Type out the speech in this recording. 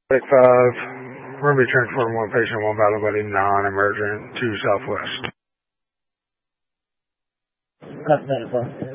Take 5. We're going to be transporting one patient, one battle buddy, non-emergent to Southwest. Cut medical.